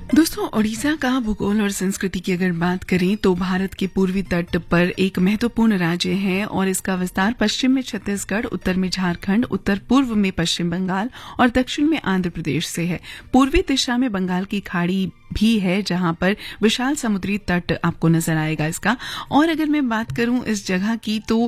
दोस्तों, ओडिशा का भूगोल और संस्कृति की अगर बात करें तो भारत के पूर्वी तट पर एक महत्वपूर्ण राज्य है और इसका विस्तार पश्चिम में छत्तीसगढ़, उत्तर में झारखंड, उत्तर पूर्व में पश्चिम बंगाल और दक्षिण में आंध्र प्रदेश से है। पूर्वी दिशा में बंगाल की खाड़ी भी है जहां पर विशाल समुद्री तट आपको नजर आएगा इसका। और अगर मैं बात करूं इस जगह की तो